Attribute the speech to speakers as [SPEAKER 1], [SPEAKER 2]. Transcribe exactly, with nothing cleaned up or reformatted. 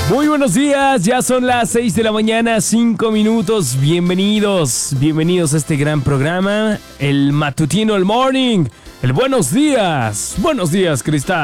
[SPEAKER 1] Muy buenos días, ya son las seis de la mañana, cinco minutos. Bienvenidos, bienvenidos a este gran programa, el matutino, el morning, el buenos días. Buenos días, Cristal.